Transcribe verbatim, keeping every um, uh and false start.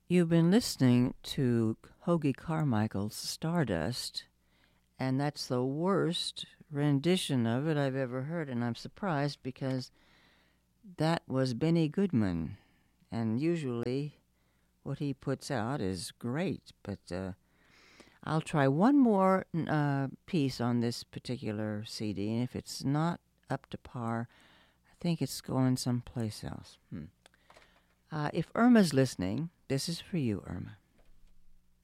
You've been listening to Hoagie Carmichael's Stardust, and that's the worst rendition of it I've ever heard, and I'm surprised because that was Benny Goodman, and usually what he puts out is great, but uh, I'll try one more uh, piece on this particular C D, and if it's not up to par, I think it's going someplace else. Hmm. Uh, if Irma's listening, this is for you, Irma.